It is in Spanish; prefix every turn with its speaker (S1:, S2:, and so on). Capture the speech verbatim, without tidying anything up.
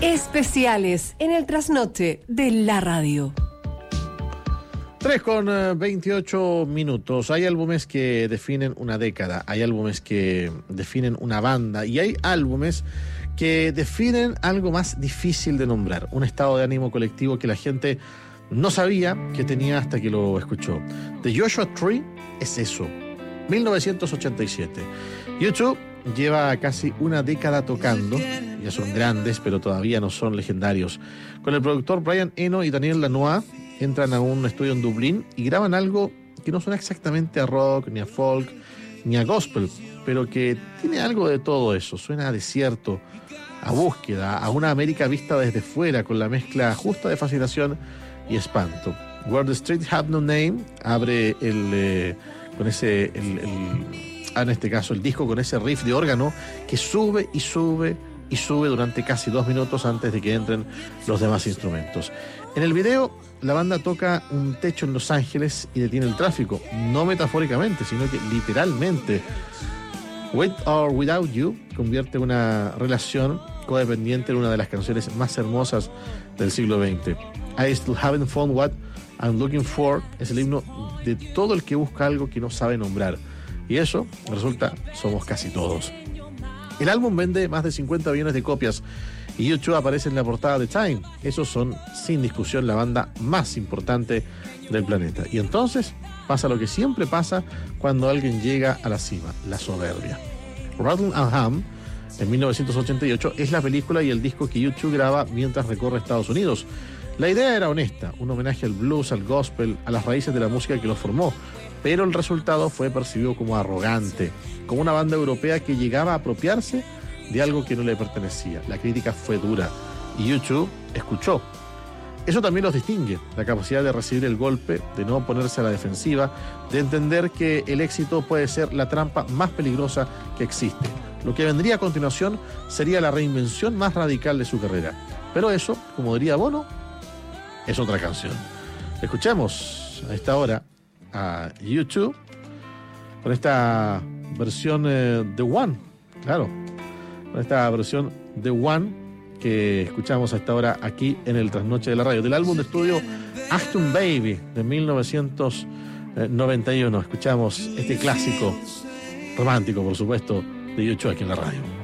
S1: Especiales en el trasnoche de la radio.
S2: tres con veintiocho minutos. Hay álbumes que definen una década, hay álbumes que definen una banda y hay álbumes que definen algo más difícil de nombrar, un estado de ánimo colectivo que la gente no sabía que tenía hasta que lo escuchó. The Joshua Tree es eso, mil novecientos ochenta y siete. YouTube lleva casi una década tocando, ya son grandes, pero todavía no son legendarios. Con el productor Brian Eno y Daniel Lanois entran a un estudio en Dublín y graban algo que no suena exactamente a rock, ni a folk, ni a gospel, pero que tiene algo de todo eso. Suena a desierto, a búsqueda, a una América vista desde fuera, con la mezcla justa de fascinación y espanto. Where the Street Have No Name abre el, eh, con ese... el, el en este caso el disco con ese riff de órgano que sube y sube y sube durante casi dos minutos antes de que entren los demás instrumentos. En el video la banda toca un techo en Los Ángeles y detiene el tráfico, no metafóricamente sino que literalmente. With or Without You convierte una relación codependiente en una de las canciones más hermosas del siglo veinte. I Still Haven't Found What I'm Looking For es el himno de todo el que busca algo que no sabe nombrar. Y eso, resulta, somos casi todos. El álbum vende más de cincuenta millones de copias y U dos aparece en la portada de Time. Esos son, sin discusión, la banda más importante del planeta. Y entonces pasa lo que siempre pasa cuando alguien llega a la cima, la soberbia. Rattle and Hum, en mil novecientos ochenta y ocho, es la película y el disco que U dos graba mientras recorre Estados Unidos. La idea era honesta, un homenaje al blues, al gospel, a las raíces de la música que los formó. Pero el resultado fue percibido como arrogante, como una banda europea que llegaba a apropiarse de algo que no le pertenecía. La crítica fue dura y U dos escuchó. Eso también los distingue, la capacidad de recibir el golpe, de no ponerse a la defensiva, de entender que el éxito puede ser la trampa más peligrosa que existe. Lo que vendría a continuación sería la reinvención más radical de su carrera. Pero eso, como diría Bono, es otra canción. Escuchemos a esta hora a U dos con esta versión eh, The One, claro, con esta versión The One que escuchamos a esta hora aquí en el Trasnoche de la Radio, del álbum de estudio Achtung Baby de mil novecientos noventa y uno. Escuchamos este clásico romántico, por supuesto, de U dos aquí en la radio.